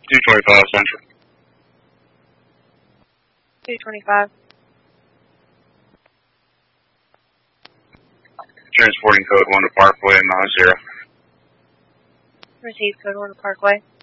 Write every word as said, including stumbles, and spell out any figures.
two twenty-five Central. two twenty-five. Transporting code one to Parkway and nine zero. Receive code one to Parkway.